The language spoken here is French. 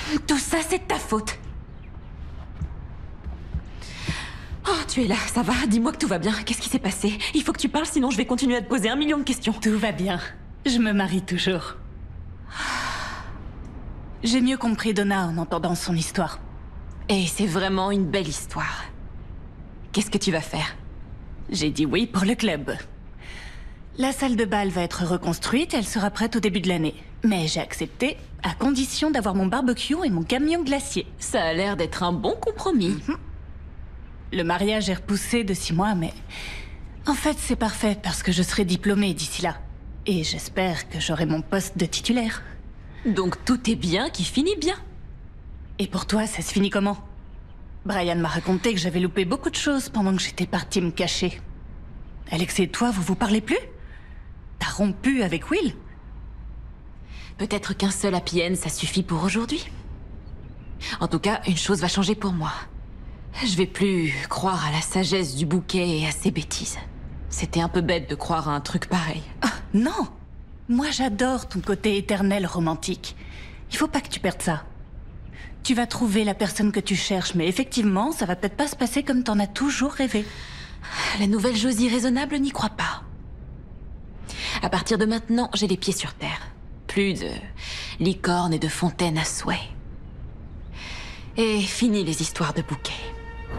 Tout ça, c'est de ta faute. Oh, tu es là, ça va? Dis-moi que tout va bien. Qu'est-ce qui s'est passé? Il faut que tu parles, sinon je vais continuer à te poser 1 million de questions. Tout va bien. Je me marie toujours. J'ai mieux compris Donna en entendant son histoire. Et c'est vraiment une belle histoire. Qu'est-ce que tu vas faire? J'ai dit oui pour le club. La salle de bal va être reconstruite et elle sera prête au début de l'année. Mais j'ai accepté, à condition d'avoir mon barbecue et mon camion glacier. Ça a l'air d'être un bon compromis. Le mariage est repoussé de 6 mois, mais... En fait, c'est parfait parce que je serai diplômée d'ici là. Et j'espère que j'aurai mon poste de titulaire. Donc tout est bien qui finit bien. Et pour toi, ça se finit comment? Brian m'a raconté que j'avais loupé beaucoup de choses pendant que j'étais partie me cacher. Alex et toi, vous vous parlez plus? T'as rompu avec Will? Peut-être qu'un seul happy end, ça suffit pour aujourd'hui. En tout cas, une chose va changer pour moi. Je vais plus croire à la sagesse du bouquet et à ses bêtises. C'était un peu bête de croire à un truc pareil. Ah, non! Moi, j'adore ton côté éternel romantique. Il faut pas que tu perdes ça. Tu vas trouver la personne que tu cherches, mais effectivement, ça va peut-être pas se passer comme t'en as toujours rêvé. La nouvelle Josie raisonnable n'y croit pas. À partir de maintenant, j'ai les pieds sur terre. Plus de licornes et de fontaines à souhait. Et fini les histoires de bouquets.